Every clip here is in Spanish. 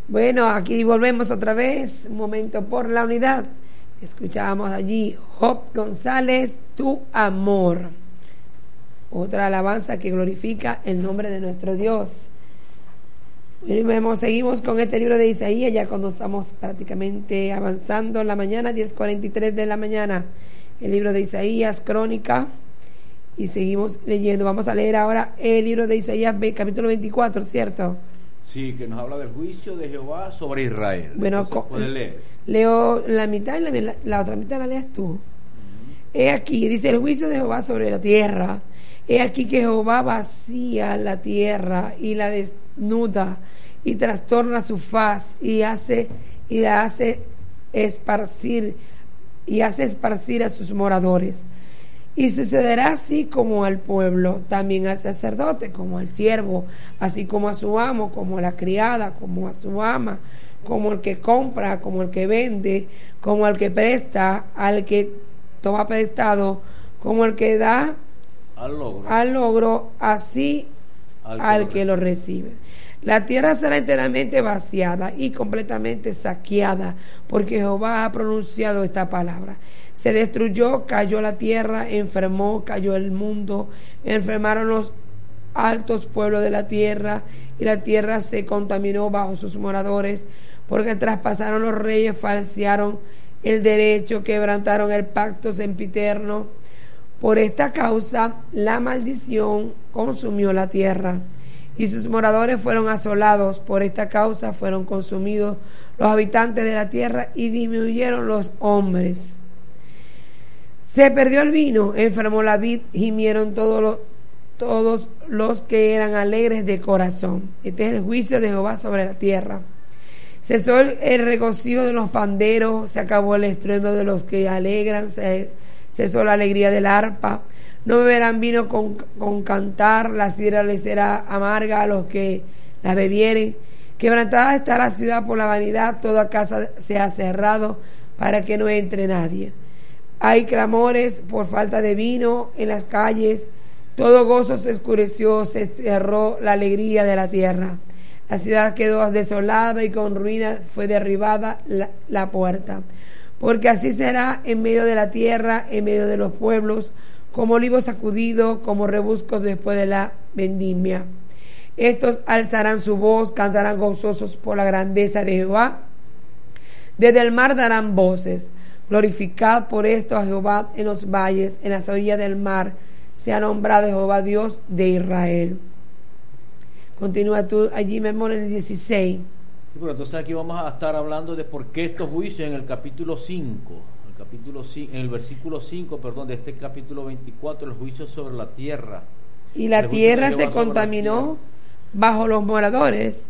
Bueno, aquí volvemos otra vez, un momento por la unidad. Escuchábamos allí Job González, Tu Amor. Otra alabanza que glorifica el nombre de nuestro Dios. Seguimos con este libro de Isaías, ya cuando estamos prácticamente avanzando en la mañana, 10:43 de la mañana. El libro de Isaías, Crónica, y seguimos leyendo. Vamos a leer ahora el libro de Isaías, capítulo 24, ¿cierto? Sí, que nos habla del juicio de Jehová sobre Israel. Bueno, puedes leer. Leo la mitad y la otra mitad la leas tú. He aquí, dice, el juicio de Jehová sobre la tierra. He aquí que Jehová vacía la tierra y la desnuda y trastorna su faz y la hace esparcir a sus moradores. Y sucederá así como al pueblo, también al sacerdote, como al siervo, así como a su amo, como a la criada, como a su ama, como el que compra, como el que vende, como al que presta, al que toma prestado, como el que da al logro, así al que lo recibe. La tierra será enteramente vaciada y completamente saqueada, porque Jehová ha pronunciado esta palabra. Se destruyó, cayó la tierra, enfermó, cayó el mundo, enfermaron los altos pueblos de la tierra, y la tierra se contaminó bajo sus moradores, porque traspasaron los reyes, falsearon el derecho, quebrantaron el pacto sempiterno. Por esta causa, la maldición consumió la tierra, y sus moradores fueron asolados. Por esta causa fueron consumidos los habitantes de la tierra, y disminuyeron los hombres. Se perdió el vino, enfermó la vid, gimieron todos los que eran alegres de corazón. Este es el juicio de Jehová sobre la tierra. Cesó el regocijo de los panderos, se acabó el estruendo de los que alegran, cesó la alegría del arpa. No beberán vino con cantar, la sidra les será amarga a los que la bebieren. Quebrantada está la ciudad por la vanidad, toda casa se ha cerrado para que no entre nadie. Hay clamores por falta de vino en las calles, todo gozo se oscureció, se cerró la alegría de la tierra. La ciudad quedó desolada y con ruinas fue derribada la puerta. Porque así será en medio de la tierra, en medio de los pueblos, como olivo sacudido, como rebuscos después de la vendimia. Estos alzarán su voz, cantarán gozosos por la grandeza de Jehová. Desde el mar darán voces. Glorificad por esto a Jehová en los valles, en las orillas del mar, sea nombrado Jehová Dios de Israel. Continúa tú allí, mi amor, en el 16. Bueno, entonces aquí vamos a estar hablando de por qué estos juicios en el capítulo 5, en el versículo 5, de este capítulo 24, el juicio sobre la tierra. Y la tierra se contaminó bajo los moradores,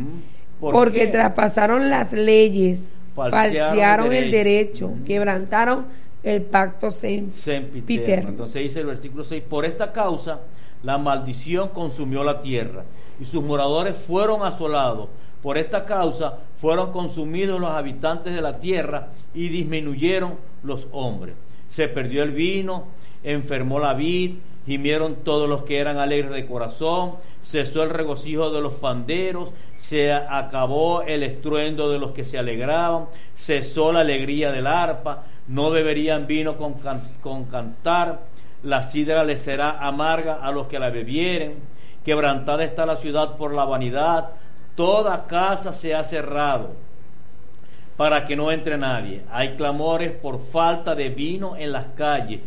porque traspasaron las leyes, falsearon el derecho, quebrantaron el pacto sempiterno. Entonces dice el versículo 6, por esta causa la maldición consumió la tierra y sus moradores fueron asolados. Por esta causa fueron consumidos los habitantes de la tierra y disminuyeron los hombres. Se perdió el vino, enfermó la vid, gimieron todos los que eran alegres de corazón, cesó el regocijo de los panderos, se acabó el estruendo de los que se alegraban, cesó la alegría del arpa, no beberían vino con cantar, la sidra les será amarga a los que la bebieren, quebrantada está la ciudad por la vanidad, toda casa se ha cerrado para que no entre nadie. Hay clamores por falta de vino en las calles.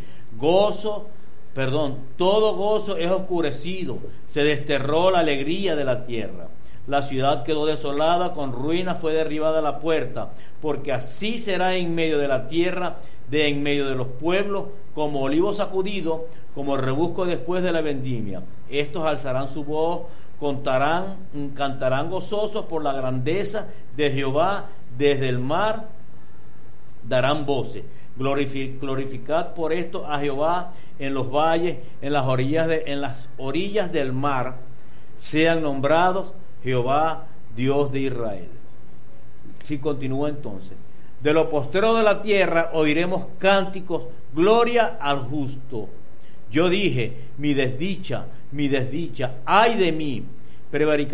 Todo gozo es oscurecido. Se desterró la alegría de la tierra. La ciudad quedó desolada, con ruinas fue derribada la puerta, porque así será en medio de la tierra, en medio de los pueblos, como olivo sacudido, como el rebusco después de la vendimia. Estos alzarán su voz, cantarán gozosos por la grandeza de Jehová, desde el mar darán voces. Glorificad por esto a Jehová en los valles, en las orillas del mar, sean nombrados Jehová, Dios de Israel. Si continúa entonces, de lo postrero de la tierra oiremos cánticos, gloria al justo. Yo dije, mi desdicha, ay de mí,